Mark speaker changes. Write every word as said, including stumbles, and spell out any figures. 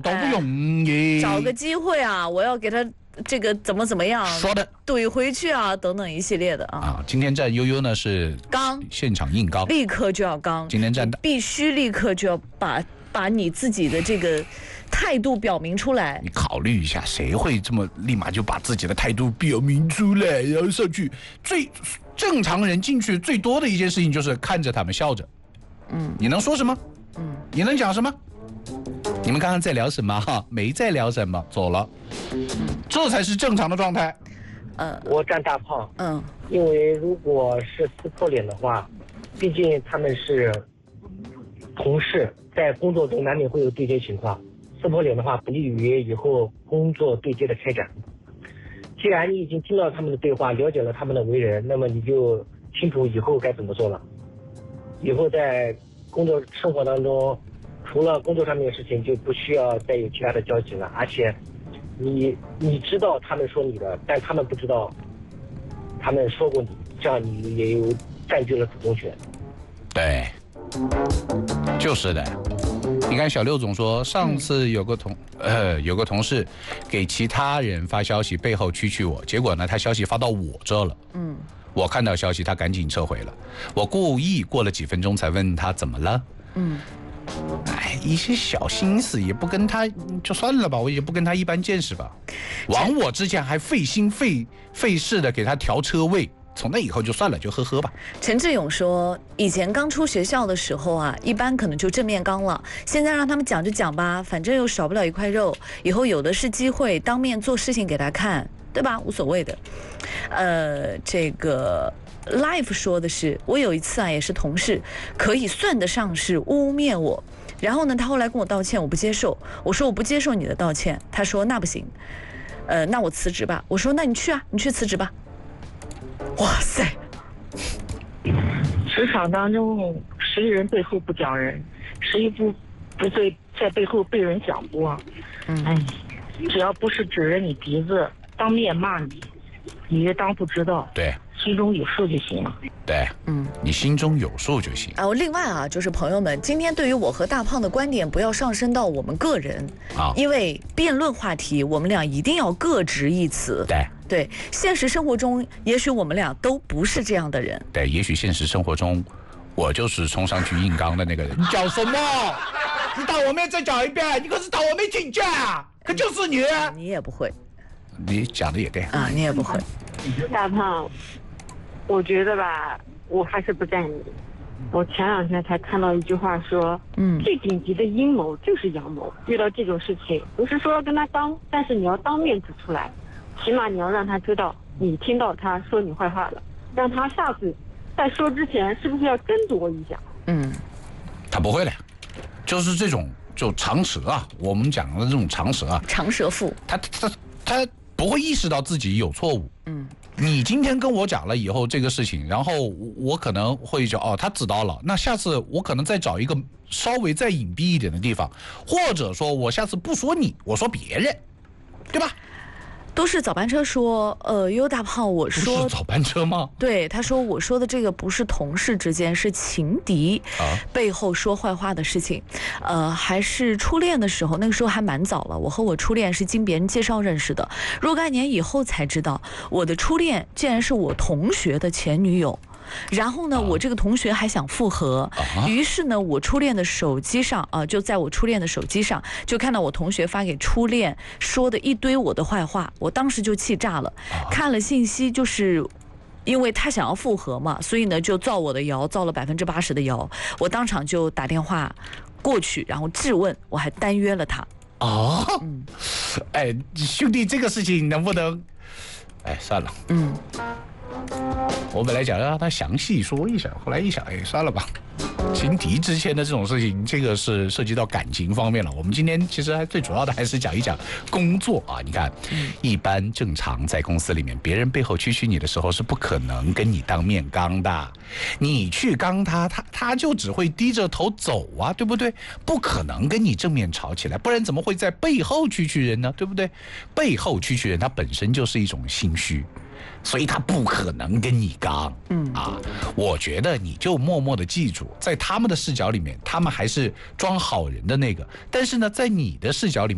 Speaker 1: 都不容易。
Speaker 2: 找个机会啊，我要给他这个怎么怎么样
Speaker 1: 说的
Speaker 2: 怼回去啊，等等一系列的啊。
Speaker 1: 啊，今天站悠悠呢是
Speaker 2: 刚
Speaker 1: 现场硬刚，
Speaker 2: 立刻就要刚。
Speaker 1: 今天站
Speaker 2: 必须立刻就要把把你自己的这个态度表明出来。
Speaker 1: 你考虑一下，谁会这么立马就把自己的态度表明出来，然后上去？最正常人进去最多的一件事情就是看着他们笑着。嗯，你能说什么？嗯，你能讲什么？你们刚刚在聊什么？哈，没在聊什么，走了。嗯，这才是正常的状态。
Speaker 2: 呃，
Speaker 3: 我站大胖。
Speaker 2: 嗯，
Speaker 3: 因为如果是撕破脸的话，毕竟他们是同事，在工作中难免会有对接情况。撕破脸的话，不利于以后工作对接的开展。既然你已经听到他们的对话，了解了他们的为人，那么你就清楚以后该怎么做了。以后在工作生活当中，除了工作上面的事情，就不需要再有其他的交集了。而且，你你知道他们说你的，但他们不知道他们说过你，这样你也有占据了主动权。
Speaker 1: 对，就是的。你看小六总说，上次有个同、嗯、呃有个同事给其他人发消息，背后蛐蛐我，结果呢他消息发到我这了。嗯，我看到消息，他赶紧撤回了。我故意过了几分钟才问他怎么了。嗯，哎，一些小心思也不跟他就算了吧，我也不跟他一般见识吧。往我之前还费心费费事的给他调车位。从那以后就算了，就呵呵吧。
Speaker 2: 陈志勇说，以前刚出学校的时候啊，一般可能就正面刚了，现在让他们讲就讲吧，反正又少不了一块肉，以后有的是机会当面做事情给他看，对吧？无所谓的。呃，这个 Life 说的是，我有一次啊，也是同事，可以算得上是污蔑我，然后呢，他后来跟我道歉，我不接受，我说我不接受你的道歉，他说那不行，呃，那我辞职吧，我说那你去啊，你去辞职吧。哇塞！
Speaker 4: 职场当中，识人背后不讲人，谁不不对在背后被人讲过？嗯，哎，只要不是指着你鼻子当面骂你，你也当不知道。
Speaker 1: 对，
Speaker 4: 心中有数就行了。
Speaker 1: 对，嗯，你心中有数就行。
Speaker 2: 啊，另外啊，就是朋友们，今天对于我和大胖的观点，不要上升到我们个人啊，因为辩论话题，我们俩一定要各执一词。
Speaker 1: 对。
Speaker 2: 对，现实生活中，也许我们俩都不是这样的人。
Speaker 1: 对，也许现实生活中，我就是冲上去硬刚的那个人。你讲什么？你打我妹再讲一遍，你可是打我妹请假，可就是你。
Speaker 2: 你也不会。
Speaker 1: 你讲的也对
Speaker 2: 啊，你也不会。
Speaker 4: 大胖，我觉得吧，我还是不赞你。我前两天才看到一句话说，嗯，最顶级的阴谋就是阳谋。遇到这种事情，不是说要跟他当，但是你要当面指出来。起码你要让他知道你听到他说你坏话了，让他下次在说之前是不是要斟酌一下？
Speaker 1: 嗯，他不会的，就是这种就长舌啊，我们讲的这种长舌啊，
Speaker 2: 长舌妇，
Speaker 1: 他他他不会意识到自己有错误。嗯，你今天跟我讲了以后这个事情，然后我可能会就哦，他知道了，那下次我可能再找一个稍微再隐蔽一点的地方，或者说我下次不说你，我说别人，对吧？
Speaker 2: 都是早班车说，呃，优大胖，我说
Speaker 1: 不是早班车吗？
Speaker 2: 对，他说我说的这个不是同事之间，是情敌啊，背后说坏话的事情，呃，还是初恋的时候，那个时候还蛮早了。我和我初恋是经别人介绍认识的，若干年以后才知道，我的初恋竟然是我同学的前女友。然后呢，我这个同学还想复合，于是呢，我初恋的手机上啊、呃，就在我初恋的手机上，就看到我同学发给初恋说的一堆我的坏话，我当时就气炸了。看了信息，就是因为他想要复合嘛，所以呢就造我的谣，造了百分之八十的谣。我当场就打电话过去，然后质问，我还单约了他。
Speaker 1: 哦，嗯，哎，兄弟，这个事情能不能？哎，算了，嗯。我本来想让他详细说一下，后来一想，哎，算了吧。情敌之间的这种事情，这个是涉及到感情方面了。我们今天其实还最主要的还是讲一讲工作啊。你看，一般正常在公司里面，别人背后蛐蛐你的时候是不可能跟你当面刚的。你去刚他，他他就只会低着头走啊，对不对？不可能跟你正面吵起来，不然怎么会在背后蛐蛐人呢？对不对？背后蛐蛐人，它本身就是一种心虚。所以他不可能跟你刚，嗯啊，我觉得你就默默的记住，在他们的视角里面，他们还是装好人的那个，但是呢，在你的视角里面。